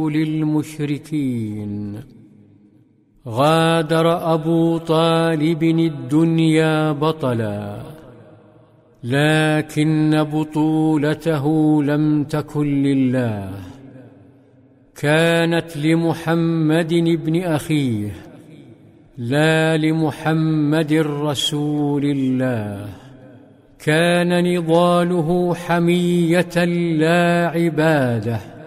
للمشركين. غادر أبو طالب الدنيا بطلا، لكن بطولته لم تكن لله، كانت لمحمد ابن أخيه، لا لمحمد رسول الله. كان نضاله حمية لا عبادة،